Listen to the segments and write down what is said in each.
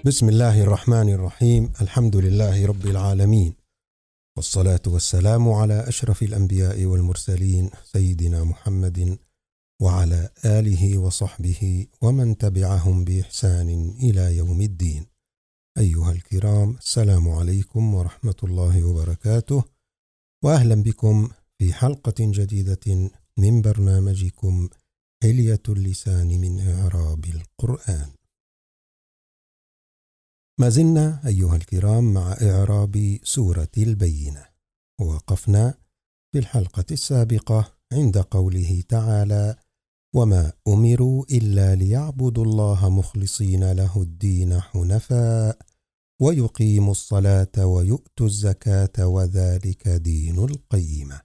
بسم الله الرحمن الرحيم. الحمد لله رب العالمين، والصلاة والسلام على أشرف الأنبياء والمرسلين سيدنا محمد وعلى آله وصحبه ومن تبعهم بإحسان إلى يوم الدين. أيها الكرام، السلام عليكم ورحمة الله وبركاته، وأهلا بكم في حلقة جديدة من برنامجكم حلية اللسان من إعراب القرآن. ما زلنا أيها الكرام مع إعراب سورة البينة، ووقفنا في الحلقة السابقة عند قوله تعالى: وما أمروا إلا ليعبدوا الله مخلصين له الدين حنفاء ويقيموا الصلاة ويؤتوا الزكاة وذلك دين القيمة.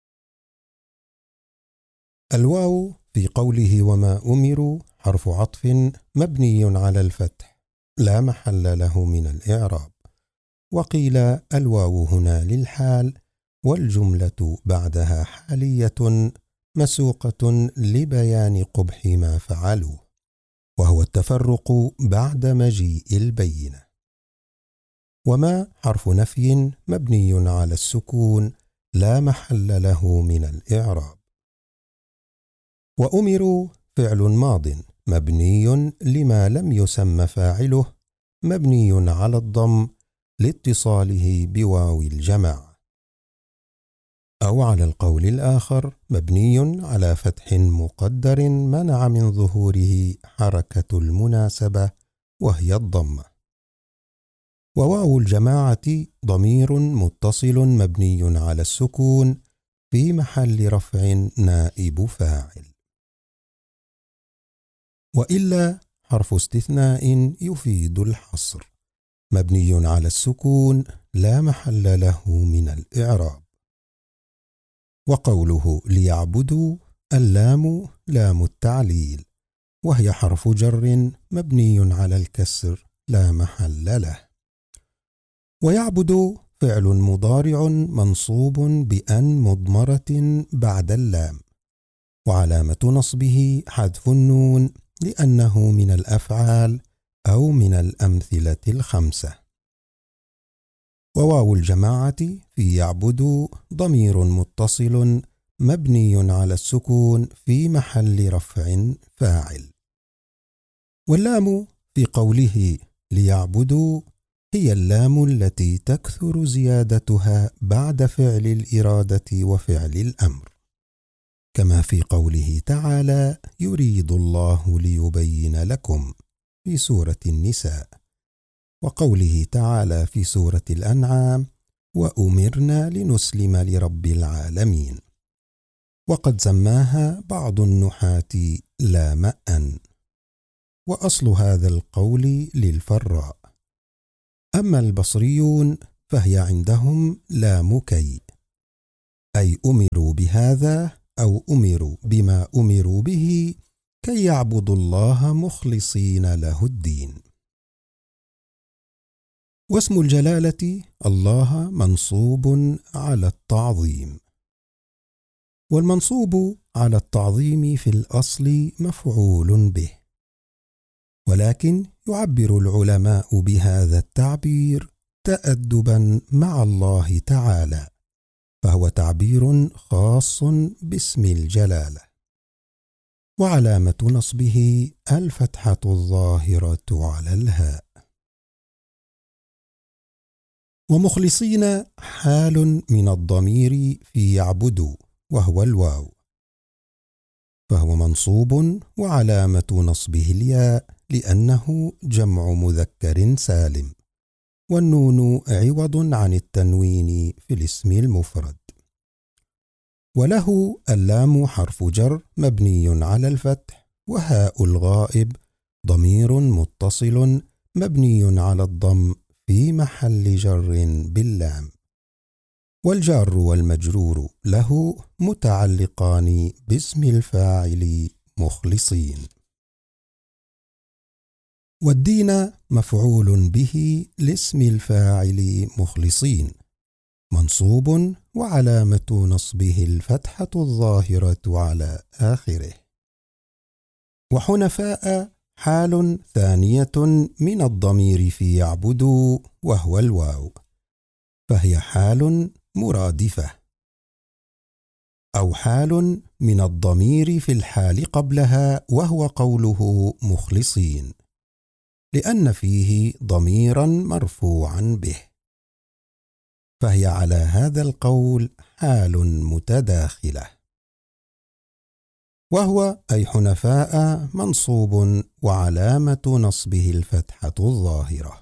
الواو في قوله وما أمروا حرف عطف مبني على الفتح لا محل له من الإعراب، وقيل الواو هنا للحال، والجملة بعدها حالية مسوقة لبيان قبح ما فعلوا، وهو التفرق بعد مجيء البينة. وما حرف نفي مبني على السكون لا محل له من الإعراب. وأمروا فعل ماض مبني لما لم يسم فاعله مبني على الضم لاتصاله بواو الجماعة، أو على القول الآخر مبني على فتح مقدر منع من ظهوره حركة المناسبة وهي الضمة. وواو الجماعة ضمير متصل مبني على السكون في محل رفع نائب فاعل. وإلا حرف استثناء يفيد الحصر مبني على السكون لا محل له من الإعراب. وقوله ليعبدوا اللام لام التعليل، وهي حرف جر مبني على الكسر لا محل له. ويعبد فعل مضارع منصوب بأن مضمرة بعد اللام، وعلامة نصبه حذف النون لأنه من الأفعال أو من الأمثلة الخمسة. وواو الجماعة في يعبد ضمير متصل مبني على السكون في محل رفع فاعل. واللام في قوله ليعبدوا هي اللام التي تكثر زيادتها بعد فعل الإرادة وفعل الأمر، كما في قوله تعالى يريد الله ليبين لكم في سورة النساء، وقوله تعالى في سورة الأنعام وأمرنا لنسلم لرب العالمين. وقد سماها بعض النحاة لام أن، وأصل هذا القول للفراء. أما البصريون فهي عندهم لام كي، أي أمروا بهذا أو أمروا بما أمروا به كي يعبدوا الله مخلصين له الدين. واسم الجلالة الله منصوب على التعظيم، والمنصوب على التعظيم في الأصل مفعول به، ولكن يعبر العلماء بهذا التعبير تأدبا مع الله تعالى، فهو تعبير خاص باسم الجلالة. وعلامة نصبه الفتحة الظاهرة على الهاء. ومخلصين حال من الضمير في يعبدوا وهو الواو، فهو منصوب وعلامة نصبه الياء لأنه جمع مذكر سالم، والنون عوض عن التنوين في الاسم المفرد. وله اللام حرف جر مبني على الفتح، وهاء الغائب ضمير متصل مبني على الضم في محل جر باللام. والجار والمجرور له متعلقان باسم الفاعل مخلصين. والدين مفعول به لاسم الفاعل مخلصين منصوب وعلامة نصبه الفتحة الظاهرة على آخره. وحنفاء حال ثانية من الضمير في يعبدوا وهو الواو، فهي حال مرادفة، أو حال من الضمير في الحال قبلها وهو قوله مخلصين، لأن فيه ضميرا مرفوعا به، فهي على هذا القول حال متداخلة. وهو أي حنفاء منصوب وعلامة نصبه الفتحة الظاهرة.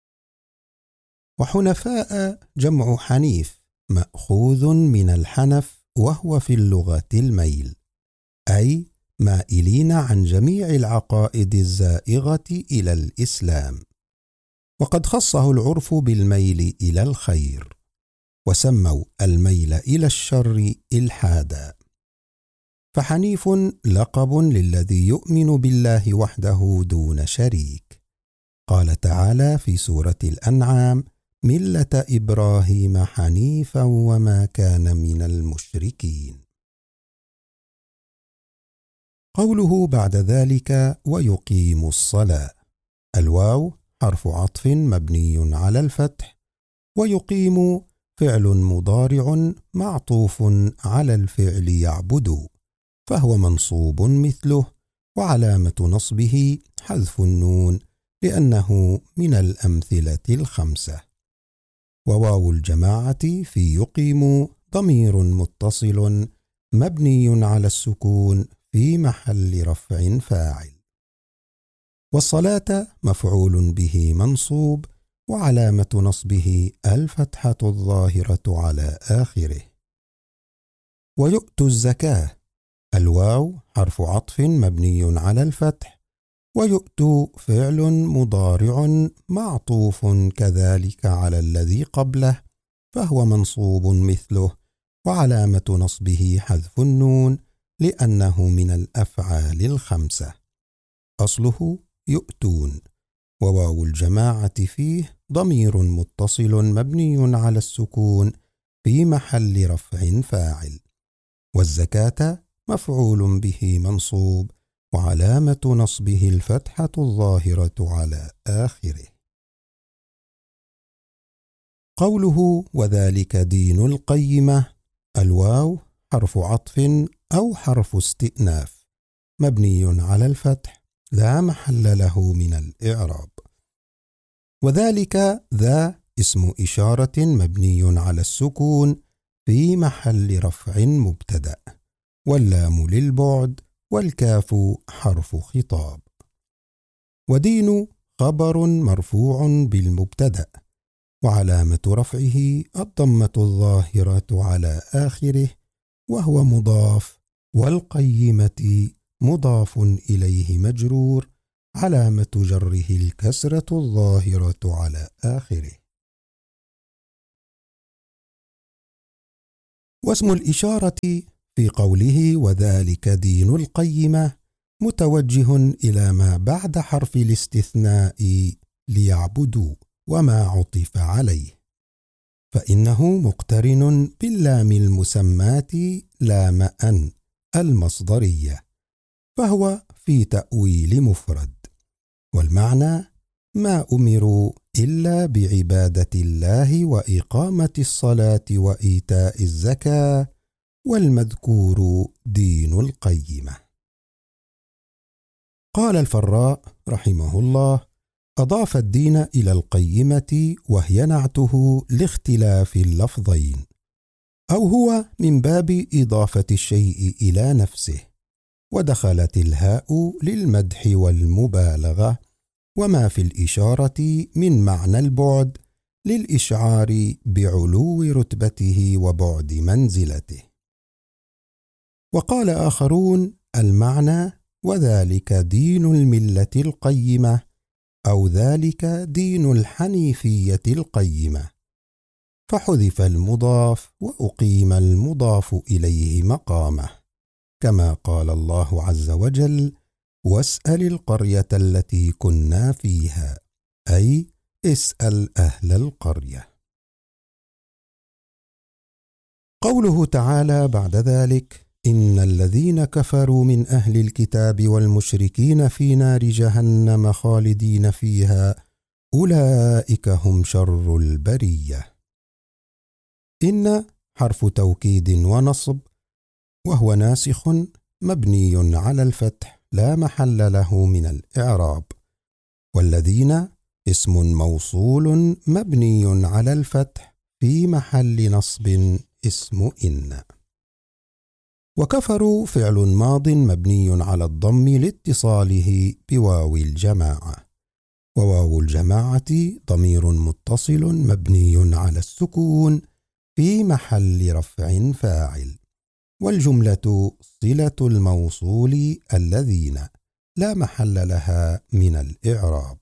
وحنفاء جمع حنيف مأخوذ من الحنف، وهو في اللغة الميل، أي مائلين عن جميع العقائد الزائغة إلى الإسلام، وقد خصه العرف بالميل إلى الخير، وسموا الميل إلى الشر إلحادا. فحنيف لقب للذي يؤمن بالله وحده دون شريك. قال تعالى في سورة الأنعام: ملة إبراهيم حنيفا وما كان من المشركين. قوله بعد ذلك ويقيم الصلاة، الواو حرف عطف مبني على الفتح، ويقيم فعل مضارع معطوف على الفعل يعبد، فهو منصوب مثله، وعلامة نصبه حذف النون لأنه من الأمثلة الخمسة. وواو الجماعة في يقيم ضمير متصل مبني على السكون في محل رفع فاعل. والصلاة مفعول به منصوب، وعلامة نصبه الفتحة الظاهرة على آخره. ويؤتوا الزكاة، الواو حرف عطف مبني على الفتح، ويؤتوا فعل مضارع معطوف كذلك على الذي قبله، فهو منصوب مثله، وعلامة نصبه حذف النون لأنه من الأفعال الخمسة. أصله يؤتون، وواو الجماعة فيه ضمير متصل مبني على السكون في محل رفع فاعل. والزكاة مفعول به منصوب، وعلامة نصبه الفتحة الظاهرة على آخره. قوله وذلك دين القيمة، الواو حرف عطف أو حرف استئناف مبني على الفتح لا محل له من الإعراب. وذلك ذا اسم إشارة مبني على السكون في محل رفع مبتدأ، واللام للبعد، والكاف حرف خطاب. ودين خبر مرفوع بالمبتدأ، وعلامة رفعه الضمة الظاهرة على آخره، وهو مضاف، والقيمة مضاف إليه مجرور، علامة جره الكسرة الظاهرة على آخره. واسم الإشارة في قوله وذلك دين القيمة متوجه إلى ما بعد حرف الاستثناء ليعبدوا وما عطف عليه، فإنه مقترن باللام المسماة لام أن المصدرية، فهو في تأويل مفرد، والمعنى ما أمروا إلا بعبادة الله وإقامة الصلاة وإيتاء الزكاة، والمذكور دين القيمة. قال الفراء رحمه الله: أضاف الدين إلى القيمة، وهي نعته لاختلاف اللفظين، أو هو من باب إضافة الشيء إلى نفسه، ودخلت الهاء للمدح والمبالغة، وما في الإشارة من معنى البعد للإشعار بعلو رتبته وبعد منزلته. وقال آخرون المعنى وذلك دين الملة القيمة، أو ذلك دين الحنيفية القيمة، فحذف المضاف وأقيم المضاف إليه مقامه، كما قال الله عز وجل: واسأل القرية التي كنا فيها، أي اسأل أهل القرية. قوله تعالى بعد ذلك: إن الذين كفروا من أهل الكتاب والمشركين في نار جهنم خالدين فيها أولئك هم شر البرية. إن حرف توكيد ونصب، وهو ناسخ مبني على الفتح لا محل له من الإعراب. والذين اسم موصول مبني على الفتح في محل نصب اسم إن. وكفروا فعل ماض مبني على الضم لاتصاله بواو الجماعة، وواو الجماعة ضمير متصل مبني على السكون في محل رفع فاعل، والجملة صلة الموصول الذين لا محل لها من الإعراب.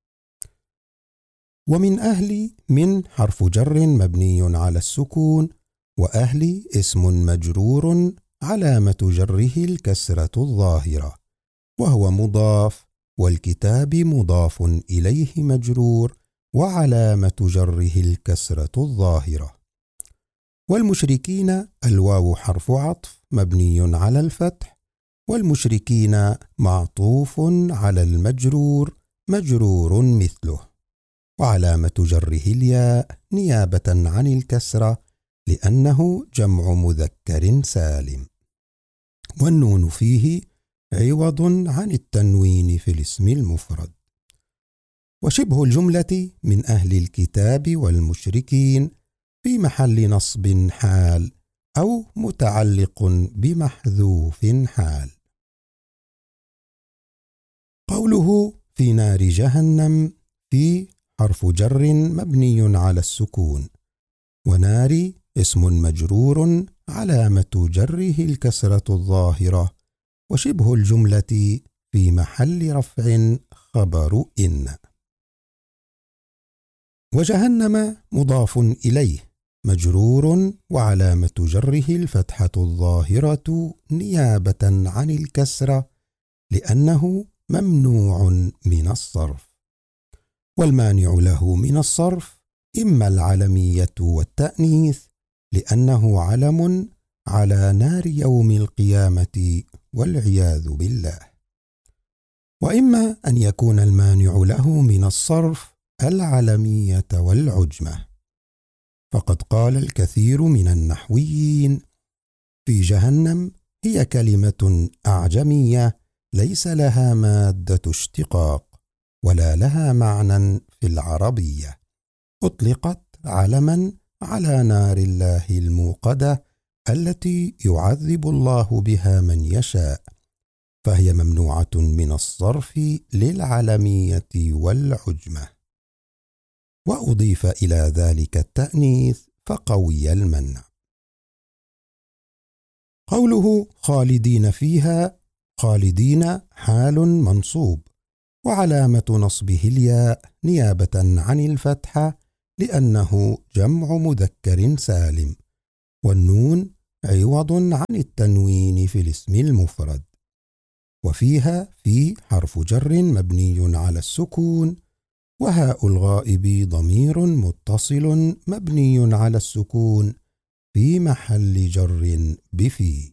ومن أهل من حرف جر مبني على السكون، وأهل اسم مجرور علامة جره الكسرة الظاهرة، وهو مضاف، والكتاب مضاف إليه مجرور وعلامة جره الكسرة الظاهرة. والمشركين الواو حرف عطف مبني على الفتح، والمشركين معطوف على المجرور مجرور مثله، وعلامة جره الياء نيابة عن الكسرة لأنه جمع مذكر سالم، والنون فيه عوض عن التنوين في الاسم المفرد. وشبه الجملة من أهل الكتاب والمشركين في محل نصب حال أو متعلق بمحذوف حال. قوله في نار جهنم في حرف جر مبني على السكون، ونار اسم مجرور علامة جره الكسرة الظاهرة، وشبه الجملة في محل رفع خبر إن. وجهنم مضاف إليه مجرور وعلامة جره الفتحة الظاهرة نيابة عن الكسرة لأنه ممنوع من الصرف، والمانع له من الصرف إما العلمية والتأنيث لأنه علم على نار يوم القيامة والعياذ بالله، وإما أن يكون المانع له من الصرف العلمية والعجمة. فقد قال الكثير من النحويين في جهنم هي كلمة أعجمية ليس لها مادة اشتقاق ولا لها معنى في العربية، أطلقت علما على نار الله الموقدة التي يعذب الله بها من يشاء، فهي ممنوعة من الصرف للعلمية والعجمة، وأضيف إلى ذلك التأنيث فقوي المنع. قوله خالدين فيها، خالدين حال منصوب وعلامة نصبه الياء نيابة عن الفتحة لأنه جمع مذكر سالم، والنون عوض عن التنوين في الاسم المفرد. وفيها في حرف جر مبني على السكون، وهاء الغائب ضمير متصل مبني على السكون في محل جر بفي.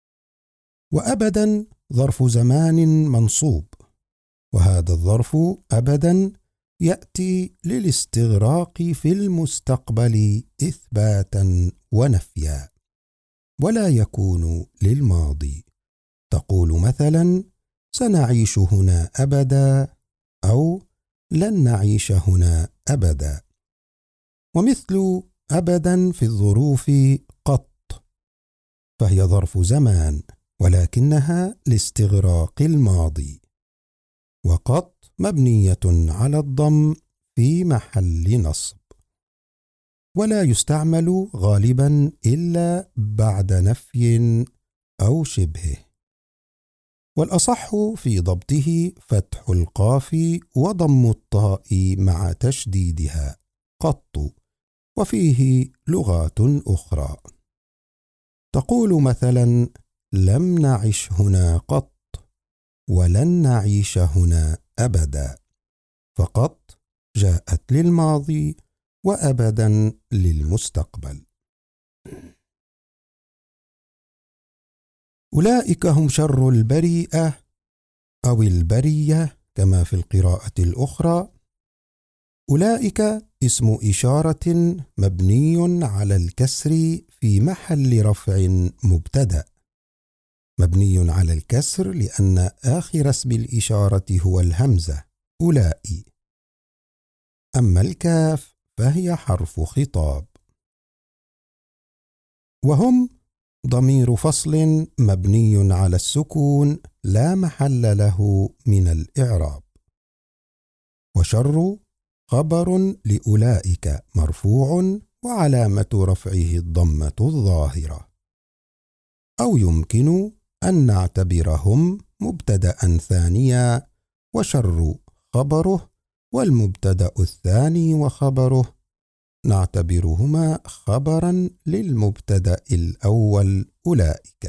وأبدا ظرف زمان منصوب، وهذا الظرف أبدا يأتي للاستغراق في المستقبل إثباتا ونفيا، ولا يكون للماضي. تقول مثلا سنعيش هنا أبدا أو لن نعيش هنا أبدا. ومثل أبدا في الظروف قط، فهي ظرف زمان ولكنها لاستغراق الماضي، وقط مبنية على الضم في محل نصب، ولا يستعمل غالبا إلا بعد نفي أو شبهه. والأصح في ضبطه فتح القاف وضم الطاء مع تشديدها قط، وفيه لغات أخرى. تقول مثلا لم نعش هنا قط ولن نعيش هنا أبدا، فقط جاءت للماضي وأبدا للمستقبل. أولئك هم شر البريئة أو البرية كما في القراءة الأخرى. أولئك اسم إشارة مبني على الكسر في محل رفع مبتدأ، مبني على الكسر لأن آخر اسم الإشارة هو الهمزة أولئي. أما الكاف فهي حرف خطاب. وهم ضمير فصل مبني على السكون لا محل له من الإعراب. وشر خبر لأولئك مرفوع وعلامة رفعه الضمة الظاهرة. أو يمكن أن نعتبرهم مبتدأ ثانيا وشر خبره، والمبتدأ الثاني وخبره نعتبرهما خبرا للمبتدأ الأول أولئك.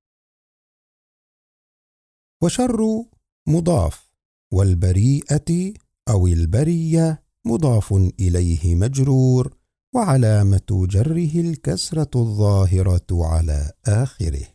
وشر مضاف، والبريئة أو البرية مضاف إليه مجرور، وعلامة جره الكسرة الظاهرة على آخره.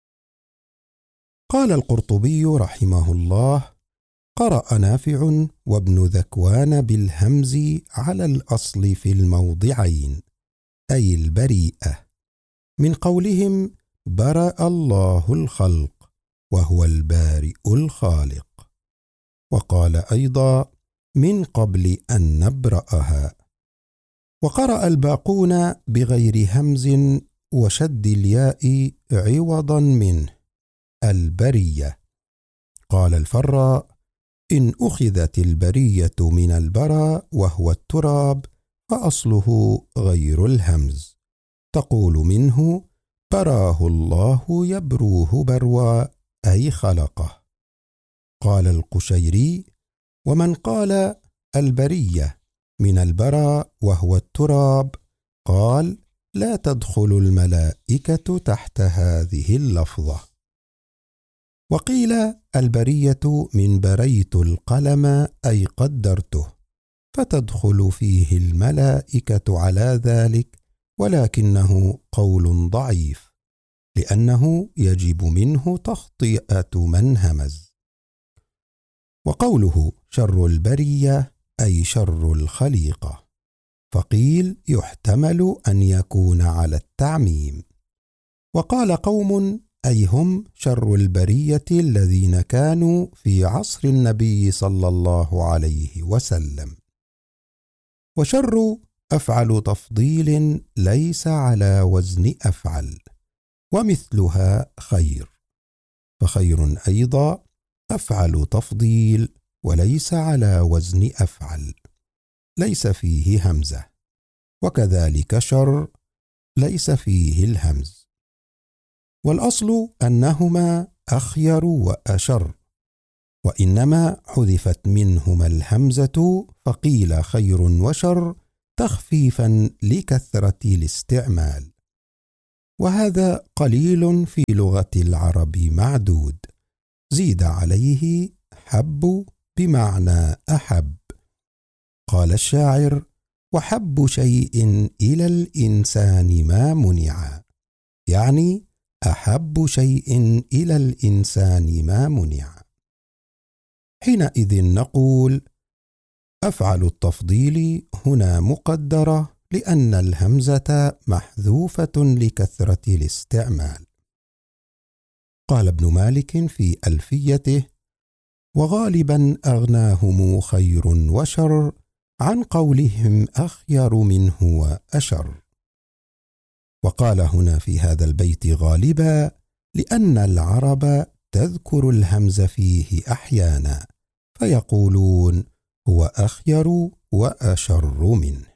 قال القرطبي رحمه الله: قرأ نافع وابن ذكوان بالهمز على الأصل في الموضعين، أي البريئة، من قولهم برأ الله الخلق وهو البارئ الخالق. وقال أيضا من قبل أن نبرأها. وقرأ الباقون بغير همز وشد الياء عوضا منه البرية. قال الفراء: إن أخذت البرية من البرى وهو التراب فأصله غير الهمز، تقول منه براه الله يبروه بروا أي خلقه. قال القشيري: ومن قال البرية من البرى وهو التراب قال لا تدخل الملائكة تحت هذه اللفظة. وقيل البرية من بريت القلم أي قدرته، فتدخل فيه الملائكة على ذلك، ولكنه قول ضعيف لأنه يجب منه تخطئة من همز. وقوله شر البرية أي شر الخليقة، فقيل يحتمل أن يكون على التعميم. وقال قوم أي هم شر البرية الذين كانوا في عصر النبي صلى الله عليه وسلم. وشر أفعل تفضيل ليس على وزن أفعل، ومثلها خير، فخير أيضا أفعل تفضيل وليس على وزن أفعل، ليس فيه همزة. وكذلك شر ليس فيه الهمز. والأصل أنهما أخير وأشر، وإنما حذفت منهما الهمزة فقيل خير وشر تخفيفا لكثرة الاستعمال. وهذا قليل في لغة العرب معدود، زيد عليه حب بمعنى أحب. قال الشاعر: وحب شيء إلى الإنسان ما منع، يعني أحب شيء إلى الإنسان ما منع. حينئذ نقول أفعل التفضيل هنا مقدرة لأن الهمزة محذوفة لكثرة الاستعمال. قال ابن مالك في ألفيته: وغالبا أغناهم خير وشر عن قولهم أخير منه وأشر. وقال هنا في هذا البيت غالبا لأن العرب تذكر الهمز فيه أحيانا، فيقولون هو أخير وأشر منه.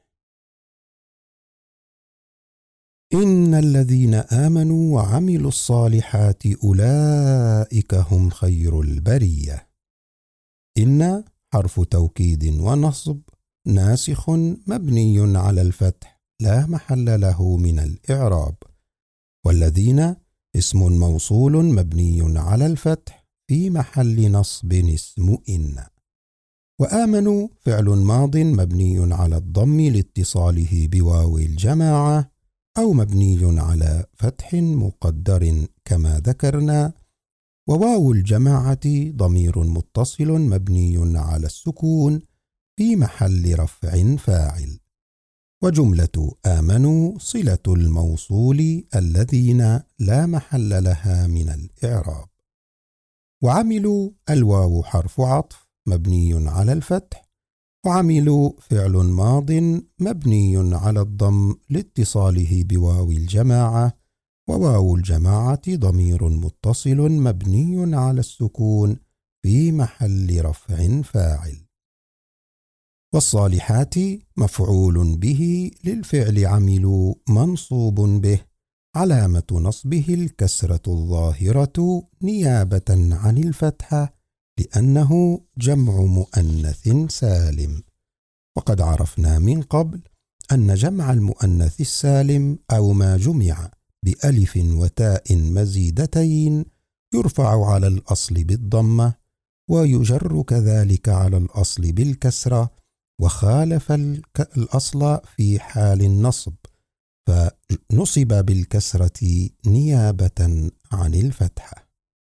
إن الذين آمنوا وعملوا الصالحات أولئك هم خير البرية. إن حرف توكيد ونصب ناسخ مبني على الفتح لا محل له من الإعراب. والذين اسم موصول مبني على الفتح في محل نصب اسم إن. وآمنوا فعل ماض مبني على الضم لاتصاله بواو الجماعة أو مبني على فتح مقدر كما ذكرنا. وواو الجماعة ضمير متصل مبني على السكون في محل رفع فاعل. وجملة آمنوا صلة الموصول الذين لا محل لها من الإعراب. وعملوا الواو حرف عطف مبني على الفتح. وعملوا فعل ماض مبني على الضم لاتصاله بواو الجماعة. وواو الجماعة ضمير متصل مبني على السكون في محل رفع فاعل. والصالحات مفعول به للفعل عملوا منصوب به، علامة نصبه الكسرة الظاهرة نيابة عن الفتحة لأنه جمع مؤنث سالم. وقد عرفنا من قبل أن جمع المؤنث السالم أو ما جمع بألف وتاء مزيدتين يرفع على الأصل بالضمة ويجر كذلك على الأصل بالكسرة، وخالف الأصل في حال النصب فنصب بالكسرة نيابة عن الفتحة.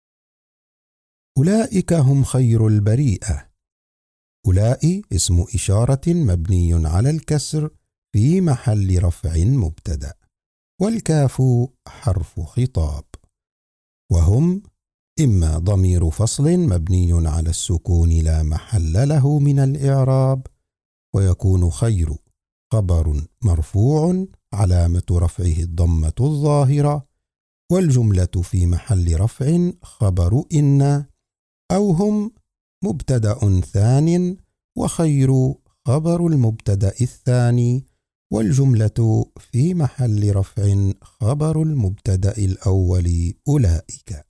أولئك هم خير البريئة. أولئك اسم إشارة مبني على الكسر في محل رفع مبتدأ، والكاف حرف خطاب. وهم إما ضمير فصل مبني على السكون لا محل له من الإعراب، ويكون خير خبر مرفوع علامة رفعه الضمة الظاهرة، والجملة في محل رفع خبر إن، أو هم مبتدأ ثان وخير خبر المبتدأ الثاني، والجملة في محل رفع خبر المبتدأ الأول أولئك.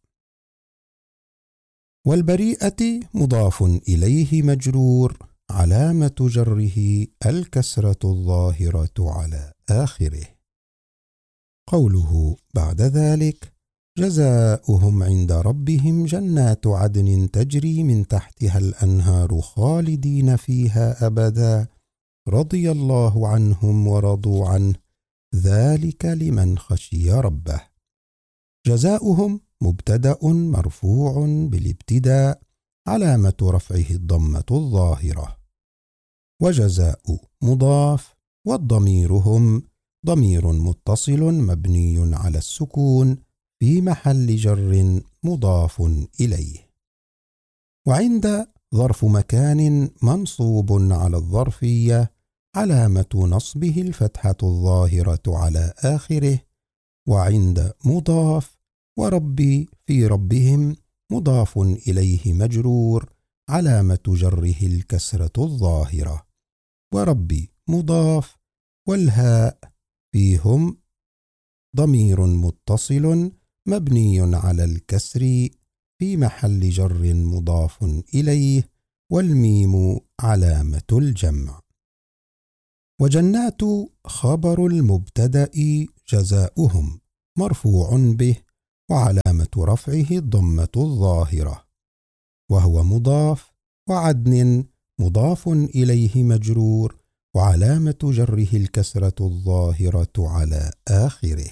والبريئة مضاف إليه مجرور علامة جره الكسرة الظاهرة على آخره. قوله بعد ذلك جزاؤهم عند ربهم جنات عدن تجري من تحتها الأنهار خالدين فيها أبدا رضي الله عنهم ورضوا عنه ذلك لمن خشي ربه. جزاؤهم مبتدأ مرفوع بالابتداء علامة رفعه الضمة الظاهرة. وجزاء مضاف، والضمير هم ضمير متصل مبني على السكون في محل جر مضاف إليه. وعند ظرف مكان منصوب على الظرفية علامة نصبه الفتحة الظاهرة على آخره. وعند مضاف وربي في ربهم مضاف إليه مجرور علامة جره الكسرة الظاهرة. وربي مضاف، والهاء فيهم ضمير متصل مبني على الكسر في محل جر مضاف إليه، والميم علامة الجمع. وجنات خبر المبتدأ جزاؤهم مرفوع به وعلامة رفعه الضمة الظاهرة وهو مضاف. وعدن مضاف إليه مجرور وعلامة جره الكسرة الظاهرة على آخره.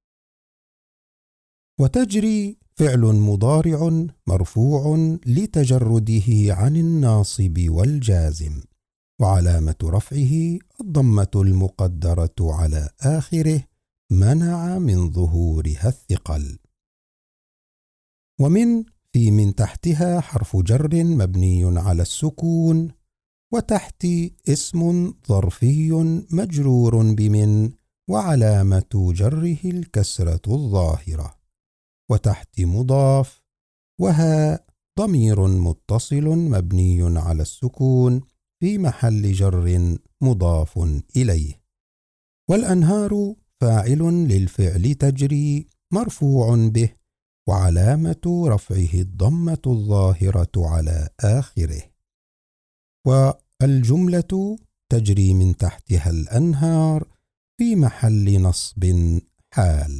وتجري فعل مضارع مرفوع لتجرده عن الناصب والجازم وعلامة رفعه الضمة المقدرة على آخره منع من ظهورها الثقل. ومن في من تحتها حرف جر مبني على السكون، وتحت اسم ظرفي مجرور بمن وعلامة جره الكسرة الظاهرة. وتحت مضاف. وها ضمير متصل مبني على السكون في محل جر مضاف إليه. والأنهار فاعل للفعل تجري مرفوع به وعلامة رفعه الضمة الظاهرة على آخره. والجملة تجري من تحتها الأنهار في محل نصب حال.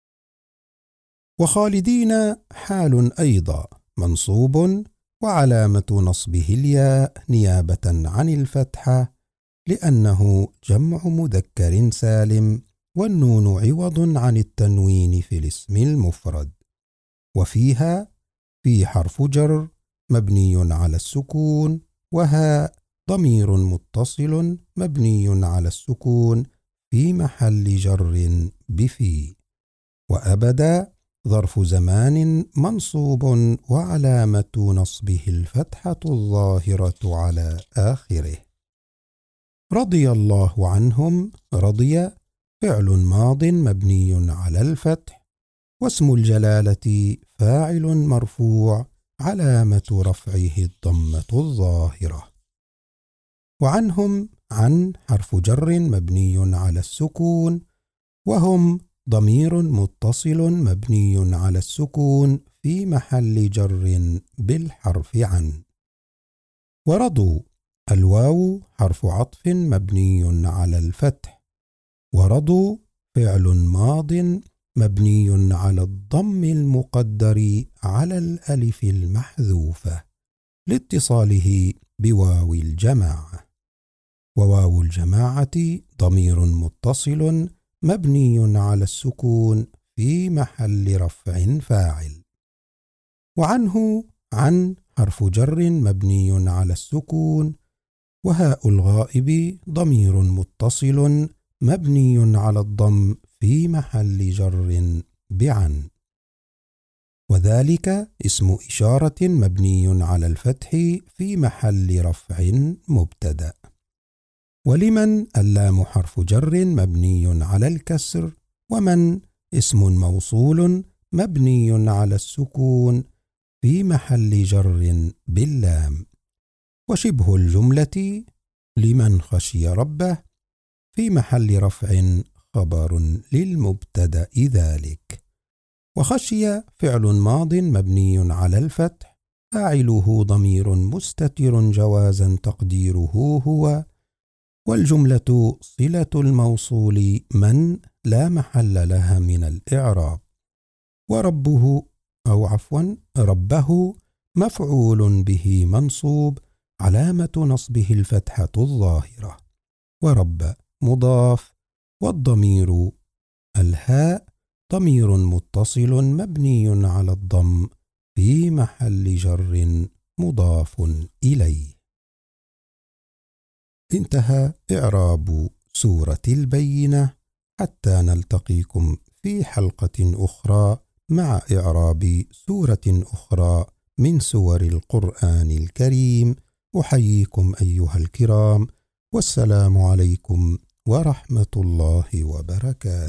وخالدين حال أيضا منصوب وعلامة نصبه الياء نيابة عن الفتحة لأنه جمع مذكر سالم والنون عوض عن التنوين في الاسم المفرد. وفيها في حرف جر مبني على السكون، وها ضمير متصل مبني على السكون في محل جر بفي. وأبدا ظرف زمان منصوب وعلامة نصبه الفتحة الظاهرة على آخره. رضي الله عنهم، رضي فعل ماض مبني على الفتح، واسم الجلالة فاعل مرفوع علامة رفعه الضمة الظاهرة. وعنهم عن حرف جر مبني على السكون، وهم ضمير متصل مبني على السكون في محل جر بالحرف عن. ورضوا الواو حرف عطف مبني على الفتح، ورضوا فعل ماض مبني على الضم المقدر على الألف المحذوفة لاتصاله بواو الجماعة. وواو الجماعة ضمير متصل مبني على السكون في محل رفع فاعل. وعنه عن حرف جر مبني على السكون، وهاء الغائب ضمير متصل مبني على الضم في محل جر بعن. وذلك اسم إشارة مبني على الفتح في محل رفع مبتدأ. ولمن اللام حرف جر مبني على الكسر، ومن اسم موصول مبني على السكون في محل جر باللام. وشبه الجملة لمن خشي ربه في محل رفع خبر للمبتدأ ذلك. وخشي فعل ماض مبني على الفتح، فاعله ضمير مستتر جوازا تقديره هو، والجملة صلة الموصول من لا محل لها من الإعراب. ربه مفعول به منصوب علامة نصبه الفتحة الظاهرة، ورب مضاف، والضمير الهاء ضمير متصل مبني على الضم في محل جر مضاف إليه. انتهى إعراب سورة البينة، حتى نلتقيكم في حلقة أخرى مع إعراب سورة أخرى من سور القرآن الكريم. أحييكم أيها الكرام، والسلام عليكم ورحمة الله وبركاته.